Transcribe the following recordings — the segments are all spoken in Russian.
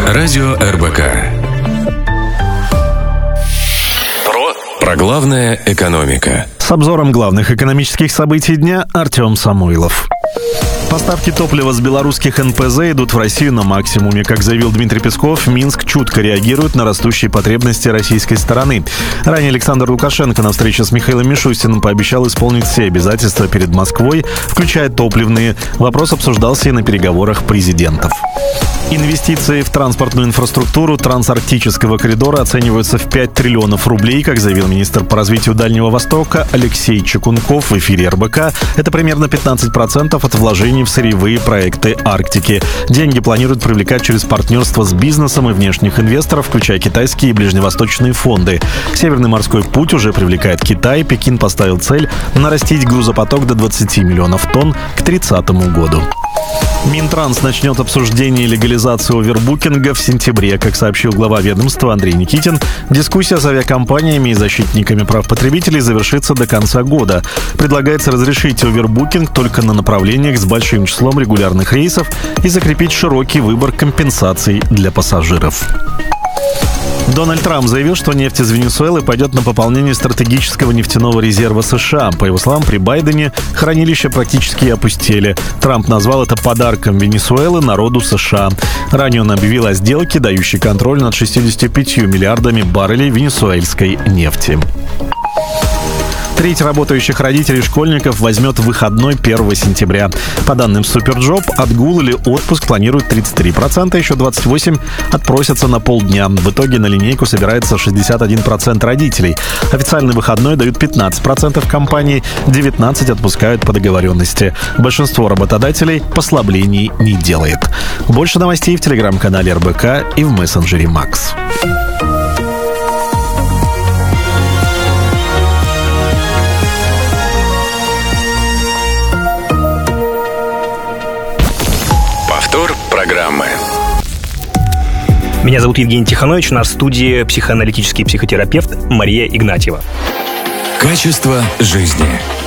Радио РБК. Про главное экономика. С обзором главных экономических событий дня Артем Самойлов. Поставки топлива с белорусских НПЗ идут в Россию на максимуме. Как заявил Дмитрий Песков, Минск чутко реагирует на растущие потребности российской стороны. Ранее Александр Лукашенко на встрече с Михаилом Мишустиным пообещал исполнить все обязательства перед Москвой, включая топливные. Вопрос обсуждался и на переговорах президентов. Инвестиции в транспортную инфраструктуру трансарктического коридора оцениваются в 5 триллионов рублей, как заявил министр по развитию Дальнего Востока Алексей Чекунков в эфире РБК. Это примерно 15% от вложений в сырьевые проекты Арктики. Деньги планируют привлекать через партнерство с бизнесом и внешних инвесторов, включая китайские и ближневосточные фонды. Северный морской путь уже привлекает Китай. Пекин поставил цель нарастить грузопоток до 20 миллионов тонн к 2030 году. Минтранс начнет обсуждение легализации овербукинга в сентябре. Как сообщил глава ведомства Андрей Никитин, дискуссия с авиакомпаниями и защитниками прав потребителей завершится до конца года. Предлагается разрешить овербукинг только на направлениях с большим числом регулярных рейсов и закрепить широкий выбор компенсаций для пассажиров. Дональд Трамп заявил, что нефть из Венесуэлы пойдет на пополнение стратегического нефтяного резерва США. По его словам, при Байдене хранилища практически опустели. Трамп назвал это подарком Венесуэлы народу США. Ранее он объявил о сделке, дающей контроль над 65 миллиардами баррелей венесуэльской нефти. Треть работающих родителей школьников возьмет выходной 1 сентября. По данным Суперджоп, отгул или отпуск планируют 33%, еще 28% отпросятся на полдня. В итоге на линейку собирается 61% родителей. Официальный выходной дают 15% компаний, 19% отпускают по договоренности. Большинство работодателей послаблений не делает. Больше новостей в телеграм-канале РБК и в мессенджере Макс. Программы. Меня зовут Евгений Тихонович, у нас в студии психоаналитический психотерапевт Мария Игнатьева. Качество жизни.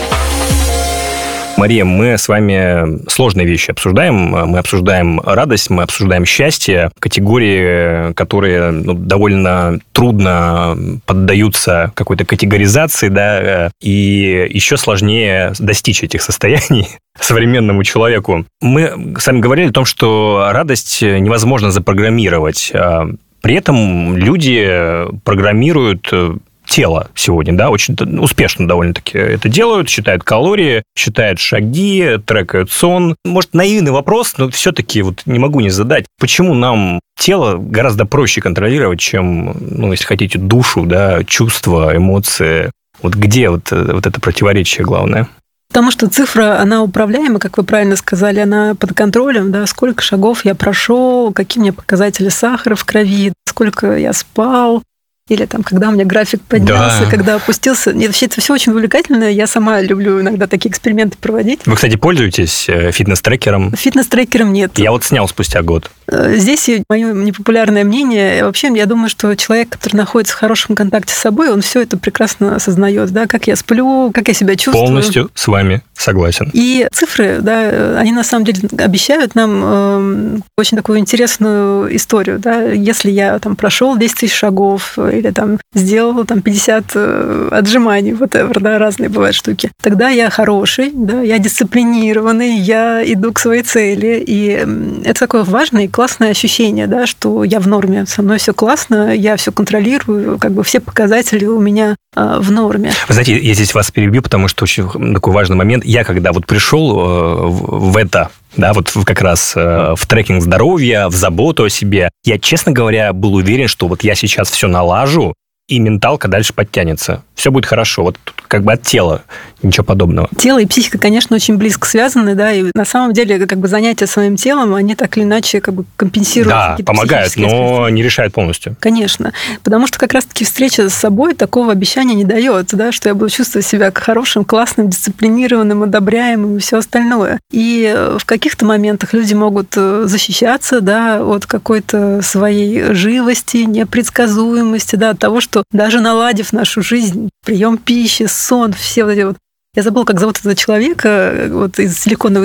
Мария, мы с вами сложные вещи обсуждаем. Мы обсуждаем радость, мы обсуждаем счастье. Категории, которые довольно трудно поддаются какой-то категоризации, да, и еще сложнее достичь этих состояний современному человеку. Мы с вами говорили о том, что радость невозможно запрограммировать. При этом люди программируют тело сегодня, да, очень успешно довольно-таки это делают, считают калории, считают шаги, трекают сон. Может, наивный вопрос, но все-таки вот не могу не задать. Почему нам тело гораздо проще контролировать, чем, если хотите, душу, да, чувства, эмоции? Вот где вот это противоречие главное? Потому что цифра, она управляема, как вы правильно сказали, она под контролем, да, сколько шагов я прошел, какие у меня показатели сахара в крови, сколько я спал, или там, когда у меня график поднялся, да, когда опустился. Нет, вообще это все очень увлекательно. Я сама люблю иногда такие эксперименты проводить. Вы, кстати, пользуетесь фитнес-трекером? Фитнес-трекером нет. Я вот снял спустя год. Здесь мое непопулярное мнение. Вообще, я думаю, что человек, который находится в хорошем контакте с собой, он все это прекрасно осознает, да, как я сплю, как я себя чувствую. Полностью с вами согласен. И цифры, да, они на самом деле обещают нам очень такую интересную историю, да. Если я там прошел 10 тысяч шагов или там сделал там 50 отжиманий, whatever, да, разные бывают штуки, тогда я хороший, да, я дисциплинированный, я иду к своей цели. И это такое важное и классное ощущение, да, что я в норме, со мной все классно, я все контролирую, как бы все показатели у меня в норме. Вы знаете, я здесь вас перебью, потому что очень такой важный момент. Я когда вот пришел в это, да, вот как раз в трекинг здоровья, в заботу о себе, я, честно говоря, был уверен, что вот я сейчас все налажу, и менталка дальше подтянется. Все будет хорошо. Вот тут как бы от тела ничего подобного. Тело и психика, конечно, очень близко связаны, да, и на самом деле как бы занятия своим телом, они так или иначе как бы компенсируют. Да, помогают, но не решают полностью. Конечно, потому что как раз-таки встреча с собой такого обещания не дает, да, что я буду чувствовать себя хорошим, классным, дисциплинированным, одобряемым и все остальное. И в каких-то моментах люди могут защищаться, да, от какой-то своей живости, непредсказуемости, да, от того, что даже наладив нашу жизнь, прием пищи, сон, все вот эти вот. Я забыла, как зовут этого человека, вот из Силиконовой